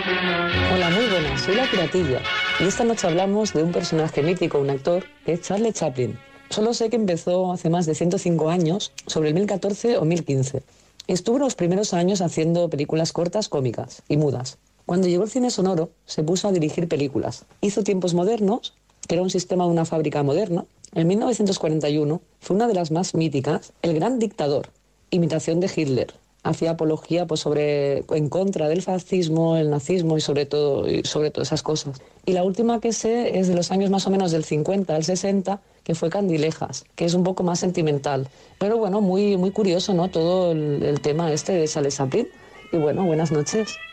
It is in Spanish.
Hola, muy buenas, soy La Piratilla y esta noche hablamos de un personaje mítico, un actor, que es Charlie Chaplin. Solo sé que empezó hace más de 105 años, sobre el 1014 o 1015. Estuvo los primeros años haciendo películas cortas cómicas y mudas. Cuando llegó el cine sonoro, se puso a dirigir películas. Hizo Tiempos modernos, que era un sistema de una fábrica moderna. En 1941 fue una de las más míticas, El gran dictador, imitación de Hitler. Hacía apología pues, en contra del fascismo, el nazismo y sobre todo esas cosas. Y la última que sé es de los años más o menos del 50 al 60, que fue Candilejas, que es un poco más sentimental. Pero bueno, muy, muy curioso, ¿no? Todo el tema este de Charles Chaplin. Y bueno, buenas noches.